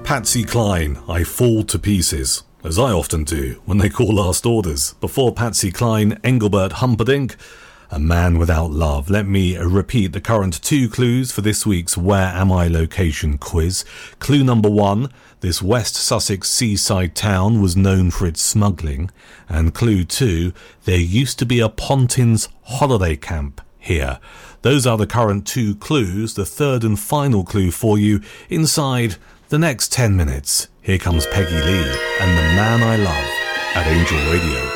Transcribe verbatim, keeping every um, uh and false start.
Patsy Cline, I Fall to Pieces, as I often do when they call last orders. Before Patsy Cline, Engelbert Humperdinck, A Man Without Love. Let me repeat the current two clues for this week's Where Am I location quiz. Clue number one, this West Sussex seaside town was known for its smuggling. And clue two, there used to be a Pontins holiday camp here. Those are the current two clues. The third and final clue for you inside the next ten minutes. Here comes Peggy Lee and The Man I Love at Angel Radio.